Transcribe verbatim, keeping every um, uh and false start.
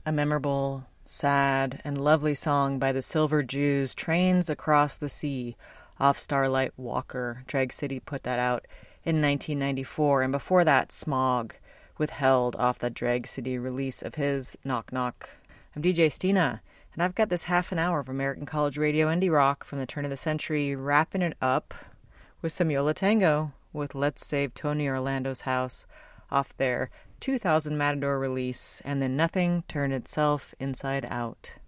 A memorable, sad, and lovely song by the Silver Jews, Trains Across the Sea, off Starlight Walker. Drag City put that out in nineteen ninety-four, and before that, Smog, Withheld, off the Drag City release of his Knock Knock. I'm D J Stina, and I've got this half an hour of American College Radio indie rock from the turn of the century, wrapping it up with some Yo La Tengo with Let's Save Tony Orlando's House off their two thousand Matador release, and then Nothing Turned Itself Inside Out.